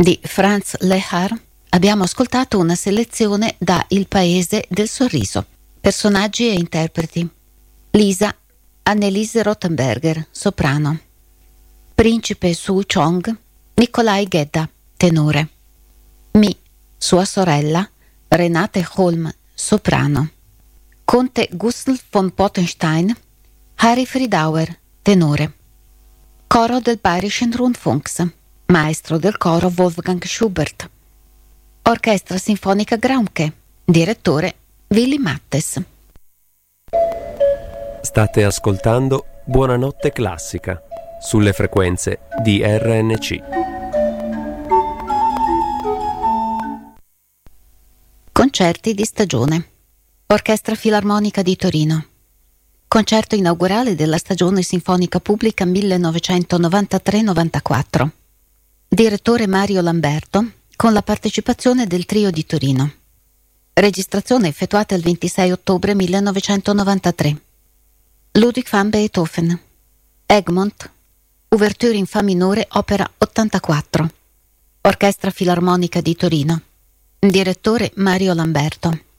di Franz Lehár abbiamo ascoltato una selezione da Il Paese del Sorriso. Personaggi e interpreti: Lisa, Anneliese Rothenberger, soprano; Principe Su Chong, Nikolai Gedda, tenore; Mi, sua sorella, Renate Holm, soprano; Conte Gustl von Pottenstein, Harry Friedauer, tenore; Coro del Bayerischen Rundfunks, maestro del coro Wolfgang Schubert; Orchestra Sinfonica Graunke, direttore Willy Mattes. State ascoltando Buonanotte Classica sulle frequenze di RNC. Concerti di stagione. Orchestra Filarmonica di Torino. Concerto inaugurale della stagione sinfonica pubblica 1993-94. Direttore Mario Lamberto, con la partecipazione del Trio di Torino. Registrazione effettuata il 26 ottobre 1993. Ludwig van Beethoven. Egmont. Ouverture in Fa minore, opera 84. Orchestra Filarmonica di Torino. Direttore Mario Lamberto.